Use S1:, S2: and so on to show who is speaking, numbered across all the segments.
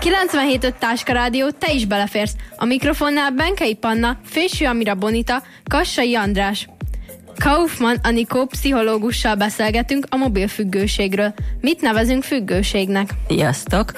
S1: 97.5 Táska Rádió, te is beleférsz. A mikrofonnál Benkei Panna, Fésű Amira Bonita, Kassai András. Kaufmann Anikó pszichológussal beszélgetünk a mobilfüggőségről. Mit nevezünk függőségnek?
S2: Sziasztok!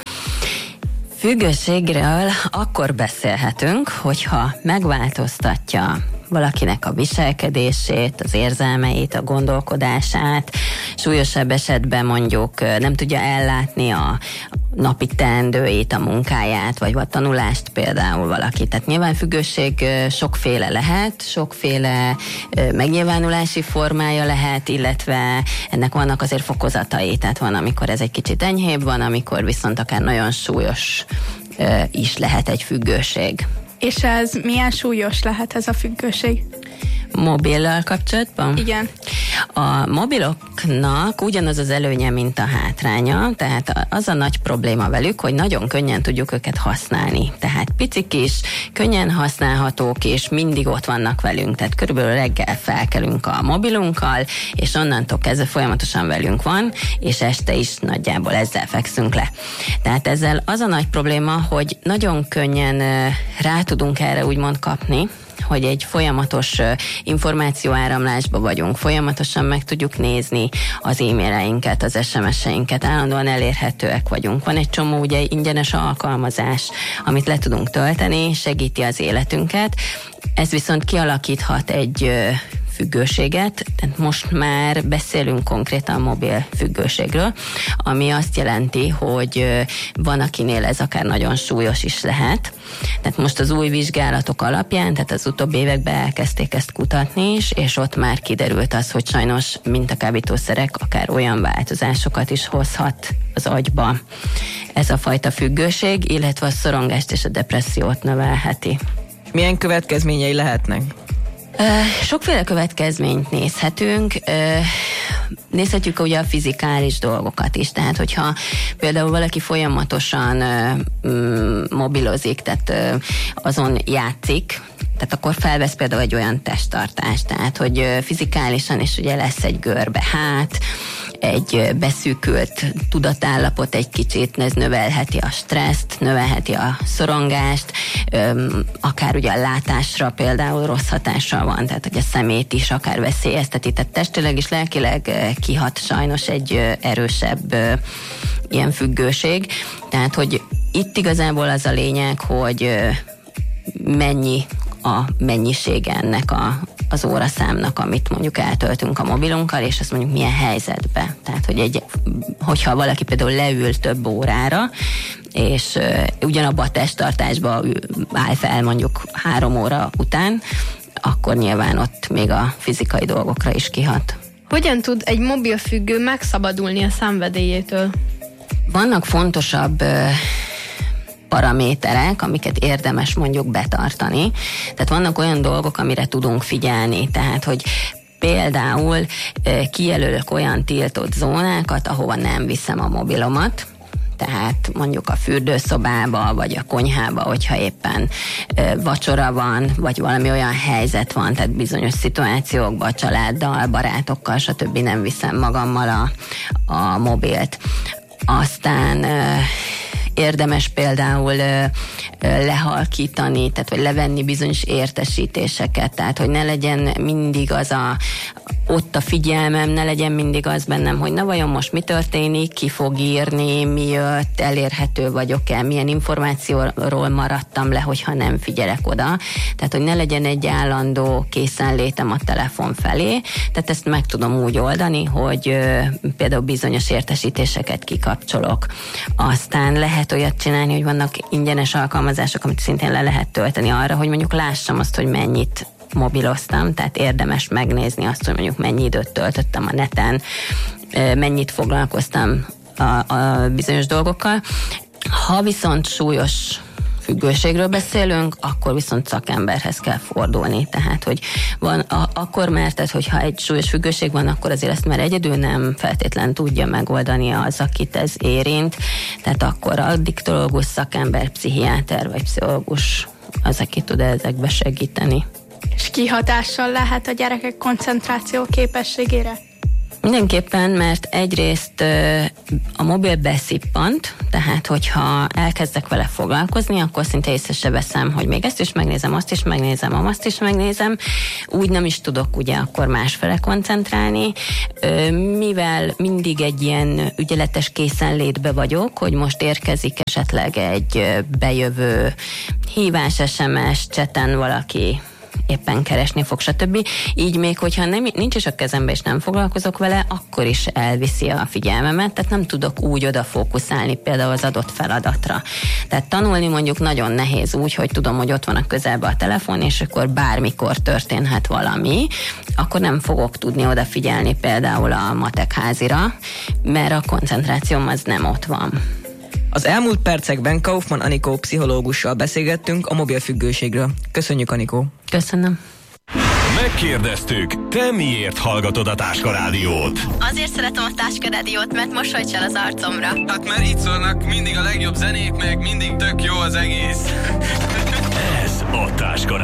S2: Függőségről akkor beszélhetünk, hogyha megváltoztatja valakinek a viselkedését, az érzelmeit, a gondolkodását, súlyosabb esetben mondjuk nem tudja ellátni a napi teendőit, a munkáját, vagy a tanulást például valaki. Tehát nyilván függőség sokféle lehet, sokféle megnyilvánulási formája lehet, illetve ennek vannak azért fokozatai. Tehát van, amikor ez egy kicsit enyhébb, van, amikor viszont akár nagyon súlyos is lehet egy függőség.
S3: És ez milyen súlyos lehet ez a függőség?
S2: Mobillal kapcsolatban?
S3: Igen.
S2: A mobiloknak ugyanaz az előnye, mint a hátránya, tehát az a nagy probléma velük, hogy nagyon könnyen tudjuk őket használni. Tehát picik is, könnyen használhatók, és mindig ott vannak velünk. Tehát körülbelül reggel felkelünk a mobilunkkal, és onnantól kezdve folyamatosan velünk van, és este is nagyjából ezzel fekszünk le. Tehát ezzel az a nagy probléma, hogy nagyon könnyen rá tudunk erre úgymond kapni, hogy egy folyamatos információáramlásba vagyunk, folyamatosan meg tudjuk nézni az e-maileinket, az SMS-einket, állandóan elérhetőek vagyunk. Van egy csomó ugye ingyenes alkalmazás, amit le tudunk tölteni, segíti az életünket. Ez viszont kialakíthat egy függőséget, tehát most már beszélünk konkrétan mobil függőségről, ami azt jelenti, hogy van, akinél ez akár nagyon súlyos is lehet. Tehát most az új vizsgálatok alapján, tehát az utóbbi években elkezdték ezt kutatni is, és ott már kiderült az, hogy sajnos mint a kábítószerek akár olyan változásokat is hozhat az agyba ez a fajta függőség, illetve a szorongást és a depressziót növelheti.
S4: Milyen következményei lehetnek?
S2: Sokféle következményt nézhetünk. Nézhetjük ugye a fizikális dolgokat is, tehát hogyha például valaki folyamatosan mobilozik, tehát azon játszik, tehát akkor felvesz például egy olyan testtartást, tehát hogy fizikálisan is ugye lesz egy görbe hát, egy beszűkült tudatállapot egy kicsit, ez növelheti a stresszt, növelheti a szorongást, akár ugye a látásra például rossz hatással van, tehát hogy a szemét is akár veszélyezteti, tehát testileg és lelkileg kihat sajnos egy erősebb ilyen függőség, tehát hogy itt igazából az a lényeg, hogy mennyi a mennyisége ennek az óraszámnak, amit mondjuk eltöltünk a mobilunkkal, és ezt mondjuk milyen helyzetbe. Tehát, hogyha valaki például leül több órára, és ugyanabba a testtartásba áll fel mondjuk 3 óra után, akkor nyilván ott még a fizikai dolgokra is kihat.
S1: Hogyan tud egy mobilfüggő megszabadulni a szenvedélyétől?
S2: Vannak fontosabb paraméterek, amiket érdemes mondjuk betartani. Tehát vannak olyan dolgok, amire tudunk figyelni, tehát hogy például kijelölök olyan tiltott zónákat, ahova nem viszem a mobilomat, tehát mondjuk a fürdőszobába, vagy a konyhába, hogyha éppen vacsora van, vagy valami olyan helyzet van, tehát bizonyos szituációkban, családdal, barátokkal, stb. Nem viszem magammal a mobilt. Aztán érdemes például lehalkítani, tehát vagy levenni bizonyos értesítéseket, tehát hogy ne legyen mindig ott a figyelmem, ne legyen mindig az bennem, hogy na vajon most mi történik, ki fog írni, mi jött, elérhető vagyok-e, milyen információról maradtam le, hogyha nem figyelek oda. Tehát, hogy ne legyen egy állandó készenlétem a telefon felé. Tehát ezt meg tudom úgy oldani, hogy például bizonyos értesítéseket kikapcsolok. Aztán lehet olyat csinálni, hogy vannak ingyenes alkalmazások, amit szintén le lehet tölteni arra, hogy mondjuk lássam azt, hogy mennyit mobiloztam, tehát érdemes megnézni azt, hogy mondjuk mennyi időt töltöttem a neten, mennyit foglalkoztam a bizonyos dolgokkal. Ha viszont súlyos függőségről beszélünk, akkor viszont szakemberhez kell fordulni. Tehát, hogy van, akkor már, tehát, hogyha egy súlyos függőség van, akkor azért ezt már egyedül nem feltétlen tudja megoldani az, akit ez érint. Tehát akkor addiktológus szakember, pszichiáter vagy pszichológus az, aki tud ezekbe segíteni.
S3: És kihatással lehet a gyerekek koncentráció képességére?
S2: Mindenképpen, mert egyrészt a mobil beszippant, tehát hogyha elkezdek vele foglalkozni, akkor szinte észre se veszem, hogy még ezt is megnézem, azt is megnézem, azt is megnézem. Úgy nem is tudok ugye akkor másfele koncentrálni, mivel mindig egy ilyen ügyeletes készenlétbe vagyok, hogy most érkezik esetleg egy bejövő hívás, SMS, chaten valaki éppen keresni fog, stb. Így még, hogyha nincs is a kezembe, és nem foglalkozok vele, akkor is elviszi a figyelmemet, tehát nem tudok úgy odafókuszálni például az adott feladatra. Tehát tanulni mondjuk nagyon nehéz úgy, hogy tudom, hogy ott van a közelben a telefon, és akkor bármikor történhet valami, akkor nem fogok tudni odafigyelni például a matek házira, mert a koncentrációm az nem ott van.
S4: Az elmúlt percekben Kaufmann Anikó pszichológussal beszélgettünk a mobilfüggőségről. Köszönjük, Anikó!
S2: Köszönöm!
S5: Megkérdeztük, te miért hallgatod a Táska Rádiót?
S1: Azért szeretem a Táska Rádiót, mert mosolyt csal az arcomra.
S6: Hát mert itt szólnak mindig a legjobb zenék, meg mindig tök jó az egész.
S5: Ez a Táska